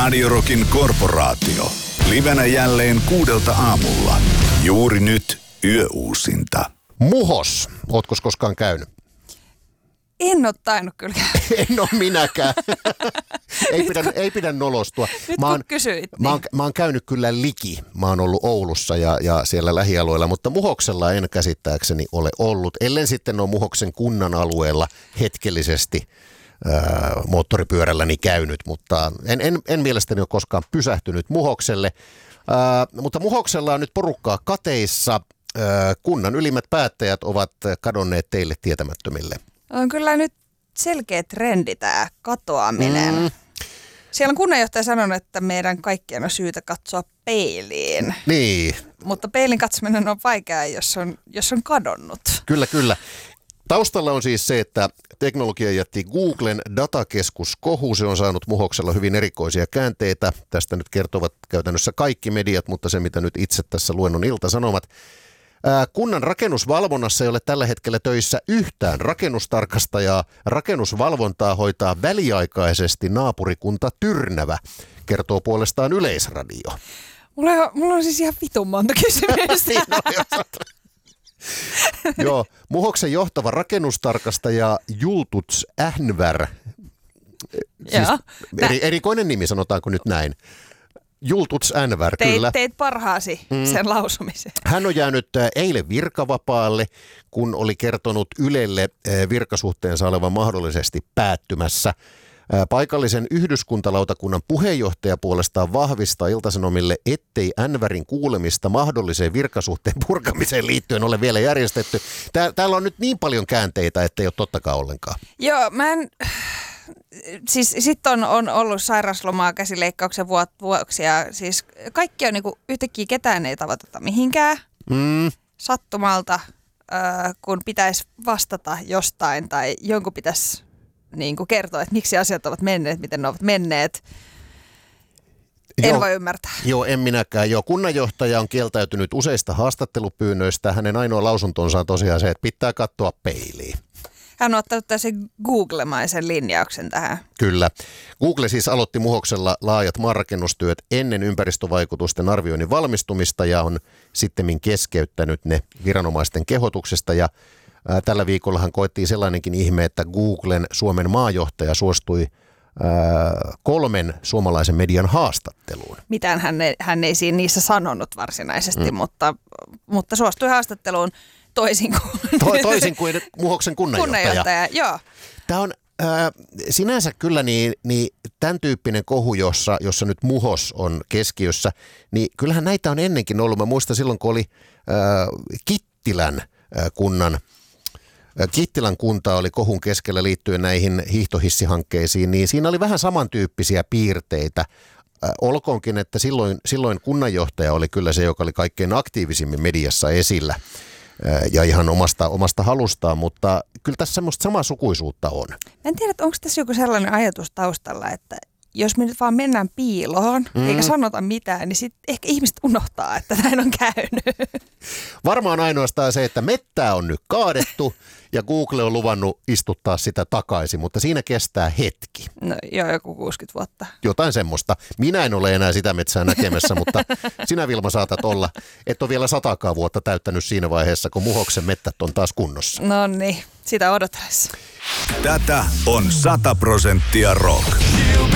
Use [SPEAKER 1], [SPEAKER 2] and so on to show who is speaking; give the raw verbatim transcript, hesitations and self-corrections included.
[SPEAKER 1] Radio Rockin korporaatio. Livenä jälleen kuudelta aamulla. Juuri nyt yöuusinta.
[SPEAKER 2] Muhos. Ootko koskaan käynyt?
[SPEAKER 3] En ole tainnut kyllä.
[SPEAKER 2] En ole minäkään. ei, pidä, kun, ei pidä nolostua.
[SPEAKER 3] Nyt
[SPEAKER 2] mä oon,
[SPEAKER 3] kun kysyit. Niin.
[SPEAKER 2] Mä, oon, mä oon käynyt kyllä liki. Mä oon ollut Oulussa ja, ja siellä lähialueilla, mutta Muhoksella en käsittääkseni ole ollut. Ellen sitten ole Muhoksen kunnan alueella hetkellisesti ää, moottoripyörälläni käynyt, mutta en, en, en mielestäni ole koskaan pysähtynyt Muhokselle. Ää, mutta Muhoksella on nyt porukkaa kateissa. Ää, kunnan ylimmät päättäjät ovat kadonneet teille tietämättömille.
[SPEAKER 3] On kyllä nyt selkeä trendi tämä katoaminen. Mm. Siellä on kunnanjohtaja sanonut, että meidän kaikkien on syytä katsoa peiliin.
[SPEAKER 2] Niin.
[SPEAKER 3] Mutta peilin katsominen on vaikeaa, jos on, jos on kadonnut.
[SPEAKER 2] Kyllä, kyllä. Taustalla on siis se, että teknologia jätti Googlen datakeskus kohu. Se on saanut Muhoksella hyvin erikoisia käänteitä. Tästä nyt kertovat käytännössä kaikki mediat, mutta se mitä nyt itse tässä luen on Ilta-Sanomat. Kunnan rakennusvalvonnassa ei ole tällä hetkellä töissä yhtään rakennustarkastajaa. Rakennusvalvontaa hoitaa väliaikaisesti naapurikunta Tyrnävä, kertoo puolestaan Yleisradio.
[SPEAKER 3] Mulla on, mulla on siis ihan vitun monta kysymystä.
[SPEAKER 2] Joo, Muhoksen johtava rakennustarkastaja Jultuts Ähnvär, siis eri, erikoinen nimi sanotaanko nyt näin. Jultuts Ähnvär, kyllä.
[SPEAKER 3] Teit parhaasi mm. sen lausumiseen.
[SPEAKER 2] Hän on jäänyt eilen virkavapaalle, kun oli kertonut Ylelle virkasuhteensa olevan mahdollisesti päättymässä. Paikallisen yhdyskuntalautakunnan puheenjohtaja puolestaan vahvistaa Ilta-Sanomille, ettei Ähnvärin kuulemista mahdolliseen virkasuhteen purkamiseen liittyen ole vielä järjestetty. Tää, täällä on nyt niin paljon käänteitä, ettei ole tottakaan ollenkaan.
[SPEAKER 3] Joo, mä en... Siis sitten on, on ollut sairauslomaa käsileikkauksen vuoksi ja siis kaikki on niinku yhtäkkiä ketään ei tavoiteta mihinkään mm. sattumalta, äh, kun pitäisi vastata jostain tai jonkun pitäisi niinku kertoa, että miksi asiat ovat menneet, miten ne ovat menneet. En
[SPEAKER 2] Joo,
[SPEAKER 3] voi ymmärtää.
[SPEAKER 2] Joo, en minäkään. Joo, kunnanjohtaja on kieltäytynyt useista haastattelupyynnöistä. Hänen ainoa lausuntonsa on tosiaan se, että pitää katsoa peiliin.
[SPEAKER 3] Hän on ottanut tällaisen Google-maisen linjauksen tähän.
[SPEAKER 2] Kyllä. Google siis aloitti Muhoksella laajat maanrakennustyöt ennen ympäristövaikutusten arvioinnin valmistumista ja on sittemmin keskeyttänyt ne viranomaisten kehotuksesta. Ja ää, tällä viikollahan koettiin sellainenkin ihme, että Googlen Suomen maajohtaja suostui ää, kolmen suomalaisen median haastatteluun.
[SPEAKER 3] Mitään hän ei, hän ei siinä niissä sanonut varsinaisesti, mm. mutta, mutta suostui haastatteluun. Toisin kuin,
[SPEAKER 2] to, toisin kuin Muhoksen kunnanjohtaja.
[SPEAKER 3] kunnanjohtaja joo.
[SPEAKER 2] Tämä on äh, sinänsä kyllä niin, niin tämän tyyppinen kohu, jossa, jossa nyt Muhos on keskiössä, niin kyllähän näitä on ennenkin ollut. Mä muistan silloin, kun oli äh, Kittilän äh, kunnan, äh, Kittilän kunta oli kohun keskellä liittyen näihin hiihtohissihankkeisiin, niin siinä oli vähän samantyyppisiä piirteitä. Äh, olkoonkin, että silloin, silloin kunnanjohtaja oli kyllä se, joka oli kaikkein aktiivisimmin mediassa esillä. Ja ihan omasta, omasta halustaan, mutta kyllä tässä semmoista samaa sukuisuutta on.
[SPEAKER 3] En tiedä, onko tässä joku sellainen ajatus taustalla, että jos me nyt vaan mennään piiloon mm. eikä sanota mitään, niin sitten ehkä ihmiset unohtaa, että näin on käynyt.
[SPEAKER 2] Varmaan ainoastaan se, että mettää on nyt kaadettu ja Google on luvannut istuttaa sitä takaisin, mutta siinä kestää hetki.
[SPEAKER 3] No joo, joku kuusikymmentä vuotta.
[SPEAKER 2] Jotain semmoista. Minä en ole enää sitä metsää näkemässä, mutta sinä Vilma saatat olla. Et ole vielä satakaan vuotta täyttänyt siinä vaiheessa, kun Muhoksen mettät on taas kunnossa.
[SPEAKER 3] No niin, sitä odotellessa.
[SPEAKER 1] Tätä on sata prosenttia rock.